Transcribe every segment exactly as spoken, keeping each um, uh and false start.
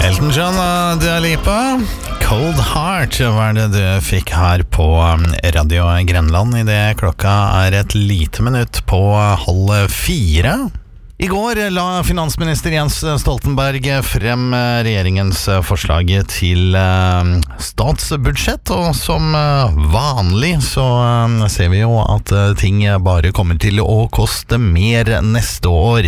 Elton John og Dua Lipa. Cold Heart var det du fikk her på Radio Grenland I det klokka er et lite minutt på halv fire. I går la finansminister Jens Stoltenberg frem regjeringens forslag til statsbudsjett, og som vanlig så ser vi jo at ting bare kommer til å koste mer neste år.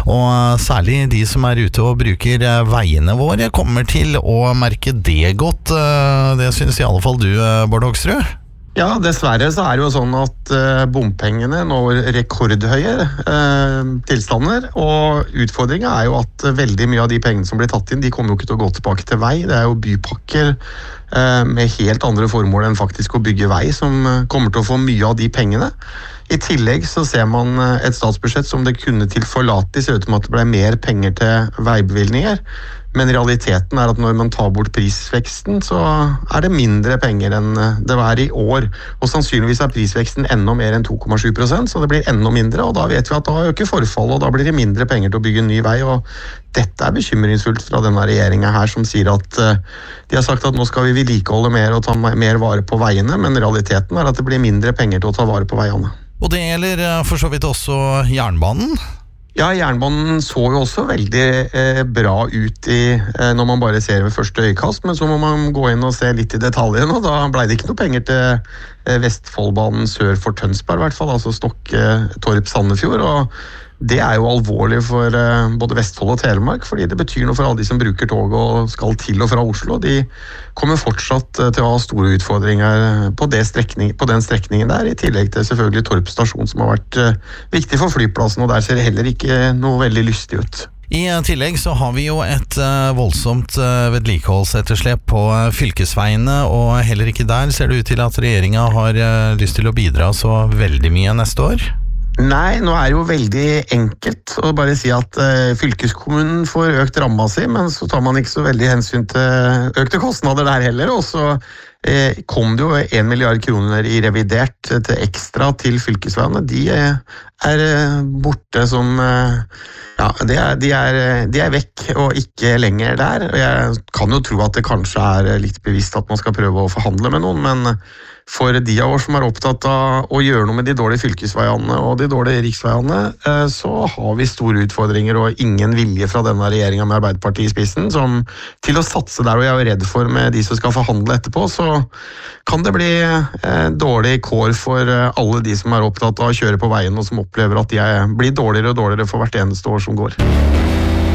Og særlig de som er ute og bruker veiene våre kommer til å merke det godt. Det synes I alle fall du, Bård Hoksrud. Ja, dessverre så er det jo sånn at uh, bompengene når rekordhøye uh, tilstander, og utfordringen er jo at uh, veldig mye av de pengene som blir tatt inn, de kommer jo ikke til å gå tilbake til vei. Det er jo bypakker uh, med helt andre formål enn faktisk å bygge vei som uh, kommer til å få mye av de pengene. I tillegg så ser man uh, et statsbudsjett som det kunne tilforlatelig se ut som at det ble mer penger til veibevilgninger. Men realiteten er at når man tar bort prisveksten, så er det mindre penger enn det var I år. Og sannsynligvis er prisveksten enda mer enn to komma sju prosent, så det blir enda mindre, og da vet vi at da øker forfallet, og da blir det mindre penger til å bygge en ny vei. Og dette er bekymringsfullt fra denne regjeringen her, som sier at de har sagt at nå skal vi vedlikeholde mer og ta mer vare på veiene, men realiteten er at det blir mindre penger til å ta vare på veiene. Og det gjelder for så vidt også jernbanen? Ja, jernbanen så jo også veldig eh, bra ut I, eh, når man bare ser ved første øyekast, men så må man gå inn og se litt I detaljene, og da ble det ikke noe penger til eh, Vestfoldbanen sør for Tønsberg, I hvert fall, altså Stokke-Torp-Sandefjord, og det er jo alvorlig for eh, både Vestfold og Telemark, fordi det betyr noe for alle de som bruker tog og skal til og fra Oslo. De kommer fortsatt eh, til å ha store utfordringer på, det strekning, på den strekningen der, I tillegg til selvfølgelig Torp stasjon, som har vært eh, viktig for flyplassen, og der ser det heller ikke noe veldig lystig ut. I tillegg så har vi jo et uh, voldsomt uh, vedlikeholdsetterslep på uh, fylkesveiene, og heller ikke der ser det ut til at regjeringen har uh, lyst til å bidra så veldig mye neste år. Nei, nå er det jo veldig enkelt å bare si at uh, fylkeskommunen får økt ramma si, men så tar man ikke så veldig hensyn til økte kostnader der heller, og så uh, kom det jo en milliard kroner I revidert til ekstra til fylkesveiene. De uh, er uh, borte som uh, ja, de er, de, er, de er vekk og ikke lenger der, og jeg kan jo tro at det kanskje er litt bevisst at man skal prøve å forhandle med noen, men for de av oss som er opptatt av å gjøre noe med de dårlige fylkesveiene og de dårlige riksveiene, så har vi store utfordringer og ingen vilje fra denne regjeringen med Arbeiderpartiet I spissen som, til å satse der, og jeg er redd for med de som skal forhandle etterpå, så kan det bli eh, dårlig kår for alle de som er opptatt av å kjøre på veien og som opplever at de blir dårligere og dårligere for hvert eneste år som går.